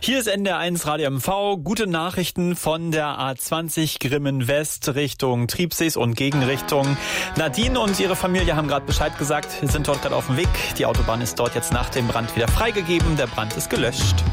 Hier ist NDR1 Radio MV. Gute Nachrichten von der A20 Grimmen West Richtung Triebsees und Gegenrichtung. Nadine und ihre Familie haben gerade Bescheid gesagt, sind dort gerade auf dem Weg. Die Autobahn ist dort jetzt nach dem Brand wieder freigegeben. Der Brand ist gelöscht.